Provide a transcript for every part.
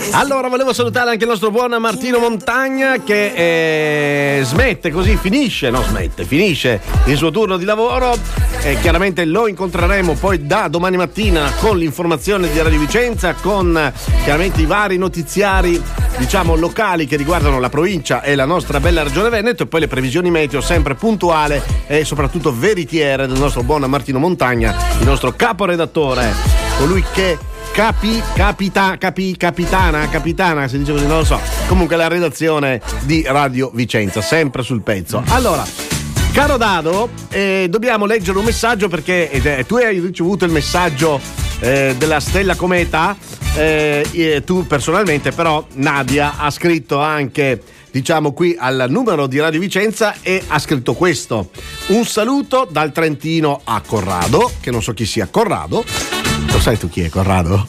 Allora, volevo salutare anche il nostro buon Martino Montagna che finisce il suo turno di lavoro. Chiaramente lo incontreremo poi da domani mattina con l'informazione di Radio Vicenza, con chiaramente i vari notiziari, diciamo, locali che riguardano la provincia e la nostra bella regione Veneto, e poi le previsioni meteo sempre puntuale e soprattutto veritiere del nostro buon Martino Montagna, il nostro caporedattore, colui che capitana, si dice così, non lo so. Comunque la redazione di Radio Vicenza, sempre sul pezzo. Allora, caro Dado, dobbiamo leggere un messaggio perché tu hai ricevuto il messaggio della Stella Cometa, tu personalmente, però Nadia ha scritto anche, diciamo, qui al numero di Radio Vicenza e ha scritto questo: un saluto dal Trentino a Corrado, che non so chi sia Corrado. Lo sai tu chi è Corrado?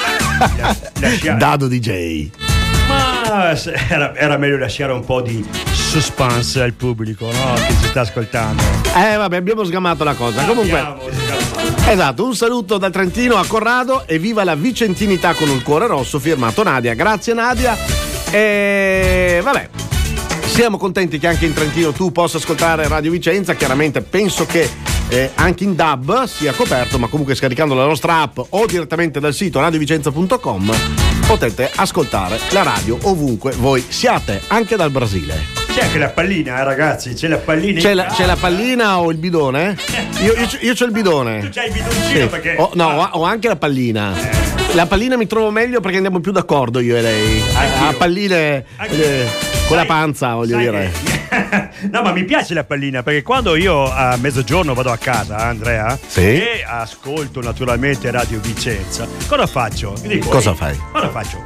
Dado DJ. Ma era meglio lasciare un po' di suspense al pubblico, no? Che ci sta ascoltando. Vabbè, abbiamo sgamato la cosa. Comunque, esatto, un saluto da Trentino a Corrado e viva la vicentinità con il cuore rosso, firmato Nadia. Grazie Nadia. Vabbè, siamo contenti che anche in Trentino tu possa ascoltare Radio Vicenza. Chiaramente penso che anche in DAB sia coperto, ma comunque scaricando la nostra app o direttamente dal sito radiovicenza.com potete ascoltare la radio ovunque voi siate, anche dal Brasile. C'è anche la pallina, ragazzi, c'è la pallina. C'è la pallina o il bidone? Io c'ho il bidone. Tu c'hai il bidoncino, sì. Perché ho anche la pallina. La pallina mi trovo meglio perché andiamo più d'accordo io e lei. A palline con la panza, voglio dire. No, ma mi piace la pallina perché quando io a mezzogiorno vado a casa, Andrea, sì, e ascolto naturalmente Radio Vicenza, cosa faccio? Cosa fai? Cosa faccio?